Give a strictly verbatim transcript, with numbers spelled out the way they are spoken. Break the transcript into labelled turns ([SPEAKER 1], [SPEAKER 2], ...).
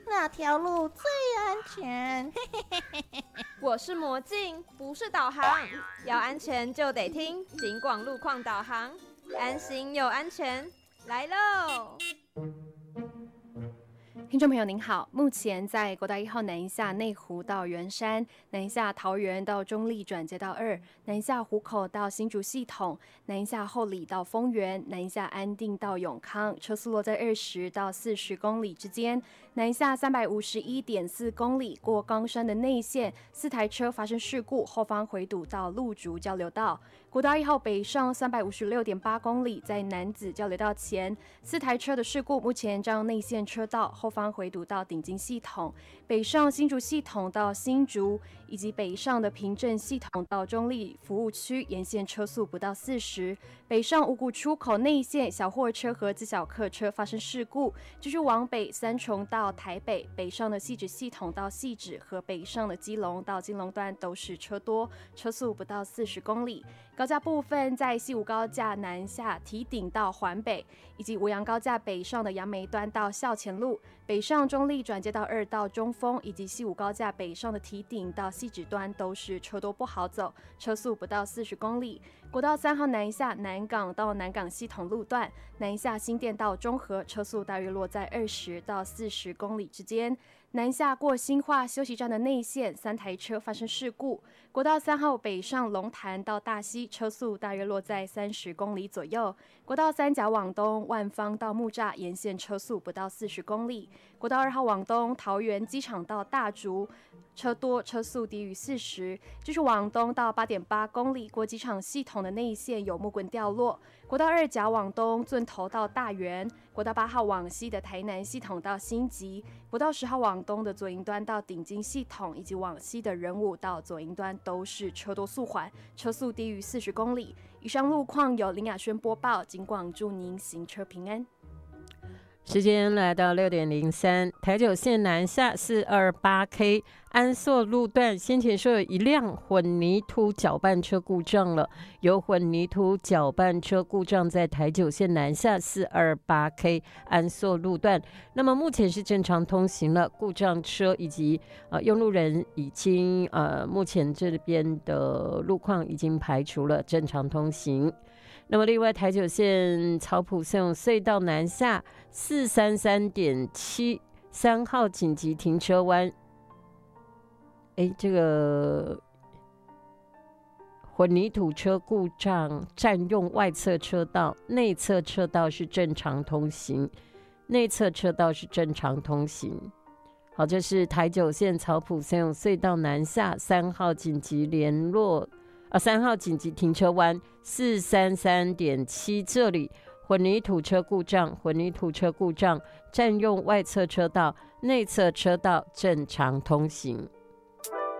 [SPEAKER 1] 那条路最安全。
[SPEAKER 2] 我是魔镜，不是导航，要安全就得听警广路况导航，安心又安全，来喽！
[SPEAKER 3] 听众朋友您好，目前在国道一号南一下内湖到圆山、南一下桃园到中立转接道二、南一下湖口到新竹系统、南一下后里到丰原、南一下安定到永康，车速落在二十到四十公里之间。南一下三百五十一点四公里过冈山的内线，四台车发生事故，后方回堵到路竹交流道。国道一号北上三百五十六点八公里，在南子交流道前，四台车的事故目前占用内线车道，后方回堵到顶金系统，北上新竹系统到新竹，以及北上的平镇系统到中立服务区，沿线车速不到四十。北上五股出口内线小货车和自小客车发生事故，继续往北三重到台北，北上的汐止系统到汐止和北上的基隆到金龙段都是车多，车速不到四十公里。高架部分在西武高架南下堤顶到环北，以及五杨高架北上的杨梅端到校前路，北上中立转接道二到中丰，以及西武高架北上的堤顶到汐止端都是车多不好走，车速不到四十公里。国道三号南一下南港到南港系统路段，南一下新店到中和，车速大约落在二十到四十公里之间。南下过新化休息站的内线，三台车发生事故。国道三号北上龙潭到大溪，车速大约落在三十公里左右。国道三甲往东万方到木栅，沿线车速不到四十公里。国道二号往东桃园机场到大竹，车多，车速低于四十。继续往东到八点八公里，过机场系统的内线有木棍掉落。国道二甲往东圳头到大园，国道八号往西的台南系统到新集，国道十号往东的左营端到顶金系统，以及往西的仁武到左营端都是车多速缓，车速低于四十公里。以上路况由林雅轩播报，警广祝您行车平安。
[SPEAKER 4] 时间来到六点零三，台九线南下四二八 K 安朔路段，先前说有一辆混凝土搅拌车故障了，有混凝土搅拌车故障在台九线南下四二八 K 安朔路段，那么目前是正常通行了，故障车以及呃用路人已经呃目前这边的路况已经排除了，正常通行。那么另外台九线草埔送隧道南下四三三点七三号紧急停车弯，哎，这个混凝土车故障占用外侧车道，内侧车道是正常通行，内侧车道是正常通行。好，这是台九线草埔送隧道南下三号紧急联络啊，三号紧急停车弯四三三点七，这里混凝土车故障，混凝土车故障占用外侧车道，内侧车道正常通行。